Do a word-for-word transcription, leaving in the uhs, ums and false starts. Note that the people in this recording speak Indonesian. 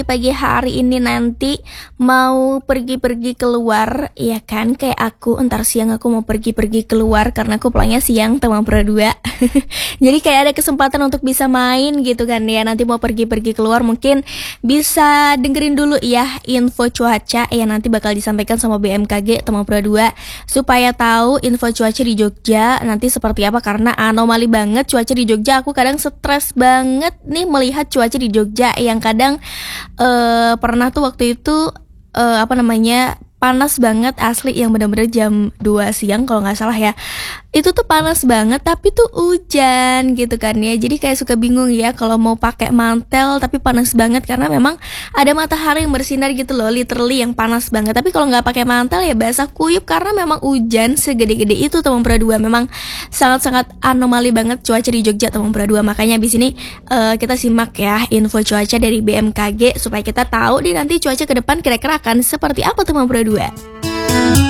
pagi hari ini nanti mau pergi-pergi keluar, ya kan? Kayak aku entar siang aku mau pergi-pergi keluar karena aku pulangnya siang teman berdua. Jadi kayak ada kesempatan untuk bisa main gitu kan ya. Nanti mau pergi-pergi keluar mungkin bisa dengerin dulu ya info cuaca yang nanti bakal disampaikan sama B M K G teman berdua supaya tahu info cuaca di Jogja nanti seperti apa karena anomali banget cuaca di Jogja. Aku kadang stres banget nih melihat cuaca di Jogja yang kadang uh, pernah tuh waktu itu uh, apa namanya panas banget asli yang bener-bener jam dua siang kalau nggak salah ya. Itu tuh panas banget tapi tuh hujan gitu kan ya. Jadi kayak suka bingung ya kalau mau pakai mantel tapi panas banget karena memang ada matahari yang bersinar gitu loh, literally yang panas banget. Tapi kalau nggak pakai mantel ya basah kuyup karena memang hujan segede-gede itu teman berdua. Memang sangat-sangat anomali banget cuaca di Jogja teman berdua. Makanya di sini uh, kita simak ya info cuaca dari B M K G supaya kita tahu di nanti cuaca ke depan kira-kira akan seperti apa teman berdua.